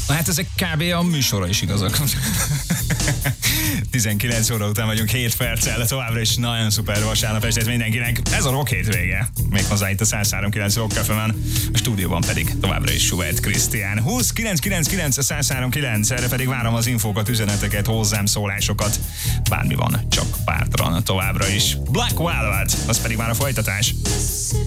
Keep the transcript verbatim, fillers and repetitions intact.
Hát ezek kb. A műsorra is igazak. tizenkilenc óra után vagyunk hét perccel, továbbra is nagyon szuper vasárnap estét mindenkinek. Ez a Rock hétvége. Méghozzá itt a száz három kilenc Rock Café-ben, a stúdióban pedig továbbra is Schubert Krisztián. húsz kilenc kilenc kilenc a száz három kilenc, erre pedig várom az infókat, üzeneteket, hozzám szólásokat. Bármi van, csak pártran továbbra is. Black Velvet, az pedig már a folytatás.